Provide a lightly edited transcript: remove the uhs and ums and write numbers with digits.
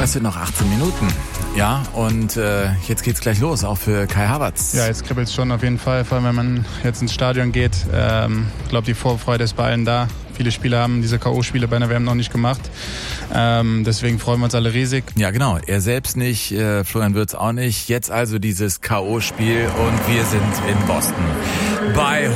Das sind noch 18 Minuten. Ja, und jetzt geht's gleich los, auch für Kai Havertz. Ja, jetzt kribbelt's schon auf jeden Fall, vor allem wenn man jetzt ins Stadion geht. Ich glaube, die Vorfreude ist bei allen da. Viele Spieler haben diese K.O.-Spiele bei einer WM noch nicht gemacht. Deswegen freuen wir uns alle riesig. Ja, genau. Er selbst nicht, Florian Wirtz auch nicht. Jetzt also dieses K.O.-Spiel und wir sind in Boston. Bei